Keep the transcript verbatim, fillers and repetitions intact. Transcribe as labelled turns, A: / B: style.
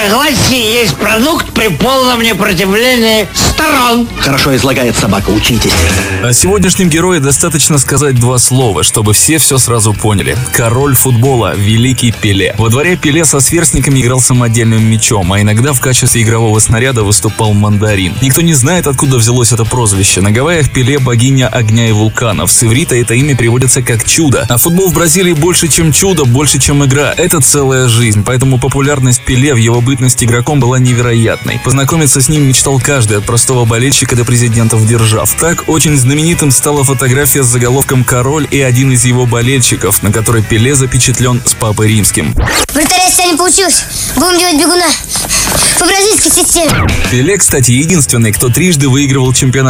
A: Согласие есть продукт при полном непротивлении сторон.
B: Хорошо излагает собака, учитесь.
C: О сегодняшнем герое достаточно сказать два слова, чтобы все все сразу поняли. Король футбола, великий Пеле. Во дворе Пеле со сверстниками играл самодельным мячом, а иногда в качестве игрового снаряда выступал мандарин. Никто не знает, откуда взялось это прозвище. На Гавайях Пеле – богиня огня и вулканов. С иврита это имя переводится как чудо. А футбол в Бразилии больше, чем чудо, больше, чем игра. Это целая жизнь, поэтому популярность Пеле в его бытность игроком была невероятной. Познакомиться с ним мечтал каждый, от простого болельщика до президентов держав. Так очень знаменитым стала фотография с заголовком «Король» и один из его болельщиков, на которой Пеле запечатлен с Папой Римским.
D: Вратаря не получилось. Будем делать бегуна по бразильской системе.
C: Пеле, кстати, единственный, кто трижды выигрывал чемпионат